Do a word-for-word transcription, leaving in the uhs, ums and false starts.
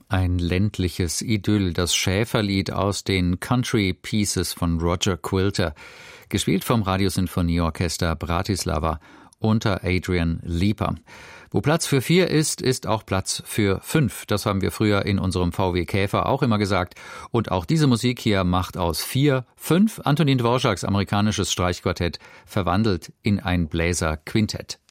Ein ländliches Idyll, das Schäferlied aus den Country Pieces von Roger Quilter, gespielt vom Radiosinfonieorchester Bratislava unter Adrian Lieper. Wo Platz für vier ist, ist auch Platz für fünf. Das haben wir früher in unserem V W Käfer auch immer gesagt. Und auch diese Musik hier macht aus vier, fünf. Antonin Dvořáks amerikanisches Streichquartett verwandelt in ein Bläserquintett.